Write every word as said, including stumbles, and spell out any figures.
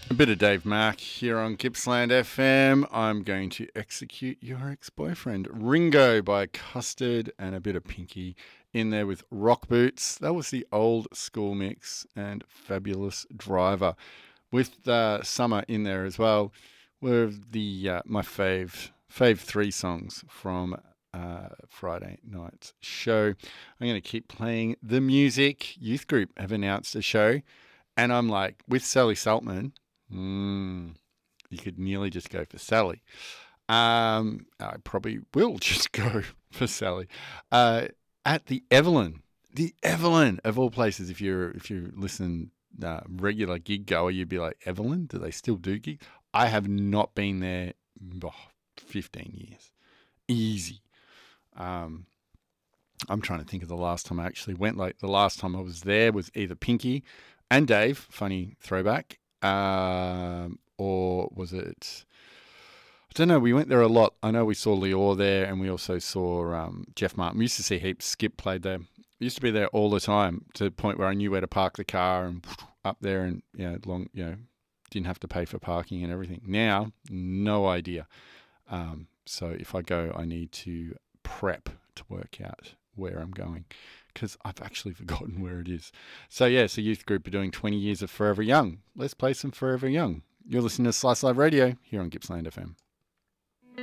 A bit of Dave Mack here on Gippsland F M. I'm going to execute your ex-boyfriend. Ringo by Custard and a bit of Pinky in there with Rock Boots. That was the old school mix and Fabulous Driver with uh, Summer in there as well. Were the uh, my fave fave three songs from uh, Friday night's show. I'm going to keep playing the music. Youth Group have announced a show, and I'm like, with Sally Saltman. Mm, you could nearly just go for Sally. Um, I probably will just go for Sally. Uh, at the Evelyn, the Evelyn of all places. If you're if you listen uh, regular gig goer, you'd be like, Evelyn, do they still do gigs? I have not been there oh, fifteen years. Easy. Um, I'm trying to think of the last time I actually went. Like the last time I was there was either Pinky and Dave, funny throwback. Um, or was it? I don't know. We went there a lot. I know we saw Lior there, and we also saw um, Jeff Martin. We used to see heaps. Skip played there. We used to be there all the time to the point where I knew where to park the car and up there, and you know, long, you know, didn't have to pay for parking and everything. Now, no idea. Um, so if I go, I need to prep to work out where I'm going, because I've actually forgotten where it is. So yeah, so Youth Group are doing twenty years of Forever Young. Let's play some Forever Young. You're listening to Slice Live Radio here on Gippsland F M.